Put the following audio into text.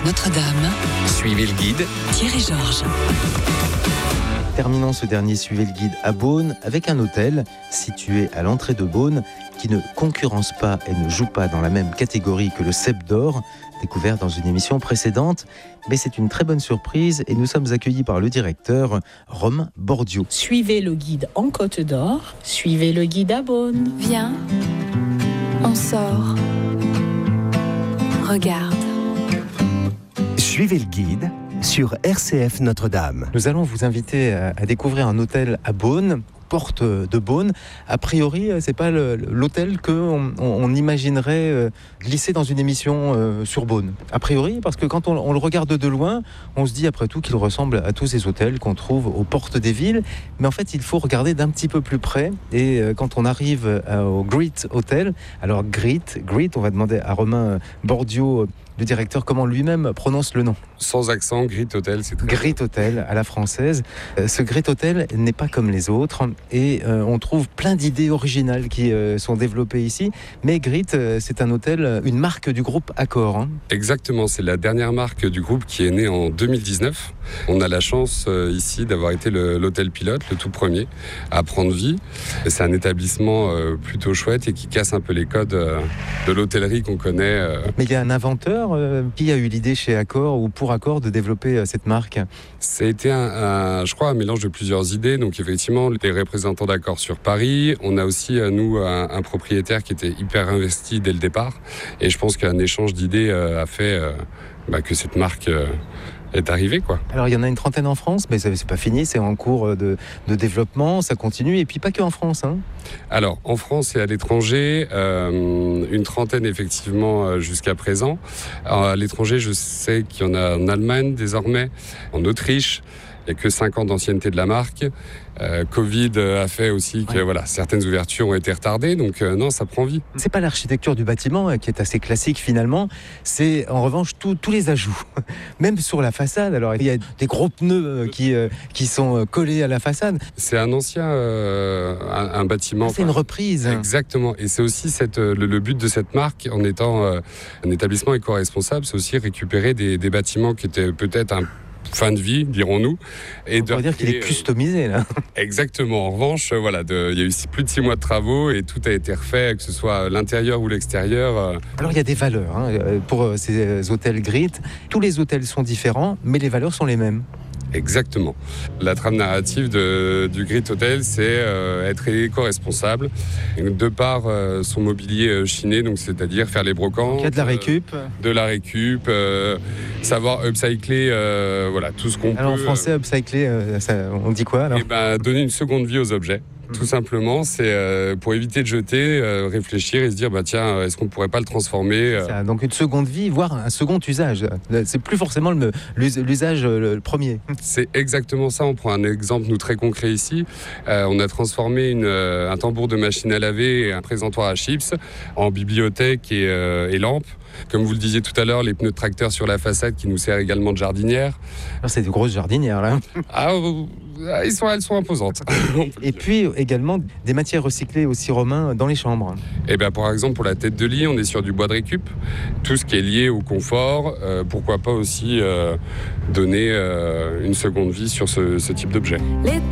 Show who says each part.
Speaker 1: RCF Notre-Dame.
Speaker 2: Suivez le guide.
Speaker 1: Thierry Georges.
Speaker 3: Terminons ce dernier Suivez le guide à Beaune avec un hôtel situé à l'entrée de Beaune qui ne concurrence pas et ne joue pas dans la même catégorie que le Cep d'Or, découvert dans une émission précédente. Mais c'est une très bonne surprise et nous sommes accueillis par le directeur, Romain Bordio.
Speaker 4: Suivez le guide en Côte d'Or, suivez le guide à Beaune.
Speaker 5: Viens, on sort. Regarde.
Speaker 6: Suivez le guide sur RCF Notre-Dame.
Speaker 3: Nous allons vous inviter à découvrir un hôtel à Beaune, porte de Beaune. A priori, c'est pas l'hôtel qu'on imaginerait glisser dans une émission sur Beaune. A priori, parce que quand on le regarde de loin, on se dit après tout qu'il ressemble à tous ces hôtels qu'on trouve aux portes des villes. Mais en fait, il faut regarder d'un petit peu plus près. Et quand on arrive au Great Hotel, alors Great, on va demander à Romain Bordio, le directeur, comment lui-même prononce le nom.
Speaker 7: Sans accent, Great Hotel, c'est très
Speaker 3: Great Hotel à la française. Ce Great Hotel n'est pas comme les autres et on trouve plein d'idées originales qui sont développées ici. Mais Great, c'est un hôtel, une marque du groupe Accor. Hein.
Speaker 7: Exactement, c'est la dernière marque du groupe qui est née en 2019. On a la chance ici d'avoir été l'hôtel pilote, le tout premier, à prendre vie. Et c'est un établissement plutôt chouette et qui casse un peu les codes de l'hôtellerie qu'on connaît.
Speaker 3: Mais il y a un inventeur qui a eu l'idée chez Accor ou pour Accor de développer cette marque.
Speaker 7: Ça a été je crois, un mélange de plusieurs idées. Donc effectivement, les représentants d'Accor sur Paris. On a aussi, nous, un propriétaire qui était hyper investi dès le départ. Et je pense qu'un échange d'idées a fait que cette marque est arrivée, quoi.
Speaker 3: Alors il y en a une trentaine en France, mais c'est pas fini, c'est en cours de développement, ça continue, et puis pas que en France. Hein.
Speaker 7: Alors, en France et à l'étranger, une trentaine effectivement jusqu'à présent. Alors, à l'étranger, je sais qu'il y en a en Allemagne désormais, en Autriche. Il n'y a que 5 ans d'ancienneté de la marque. Covid a fait aussi que certaines ouvertures ont été retardées, donc non, ça prend vie.
Speaker 3: C'est pas l'architecture du bâtiment qui est assez classique finalement, c'est en revanche tous les ajouts. Même sur la façade, alors il y a des gros pneus qui sont collés à la façade.
Speaker 7: C'est un ancien un bâtiment.
Speaker 3: C'est une reprise.
Speaker 7: Exactement, et c'est aussi le but de cette marque, en étant un établissement éco-responsable, c'est aussi récupérer des bâtiments qui étaient peut-être fin de vie, dirons-nous.
Speaker 3: Et on peut dire qu'il est customisé, là.
Speaker 7: Exactement. En revanche, il y a eu plus de 6 mois de travaux et tout a été refait, que ce soit l'intérieur ou l'extérieur.
Speaker 3: Alors, il y a des valeurs pour ces hôtels Great. Tous les hôtels sont différents, mais les valeurs sont les mêmes.
Speaker 7: Exactement. La trame narrative du Great Hotel, c'est être éco-responsable. De par son mobilier chiné, donc c'est-à-dire faire les brocantes.
Speaker 3: Il y a de la récup.
Speaker 7: De la récup, savoir upcycler, tout ce qu'on peut.
Speaker 3: Alors en français, upcycler, on dit quoi alors ?
Speaker 7: Donner une seconde vie aux objets. Tout simplement, c'est pour éviter de jeter, réfléchir et se dire tiens, est-ce qu'on ne pourrait pas le transformer
Speaker 3: Donc une seconde vie, voire un second usage. C'est plus forcément l'usage le premier.
Speaker 7: C'est exactement ça. On prend un exemple nous très concret ici. On a transformé un tambour de machine à laver et un présentoir à chips en bibliothèque et lampe. Comme vous le disiez tout à l'heure, les pneus de tracteur sur la façade qui nous sert également de jardinière.
Speaker 3: Alors c'est des grosses jardinières là.
Speaker 7: Elles sont imposantes.
Speaker 3: Et puis également des matières recyclées aussi, Romain, dans les chambres.
Speaker 7: Par exemple, pour la tête de lit, on est sur du bois de récup. Tout ce qui est lié au confort, pourquoi pas aussi donner une seconde vie sur ce type d'objet.
Speaker 5: L'été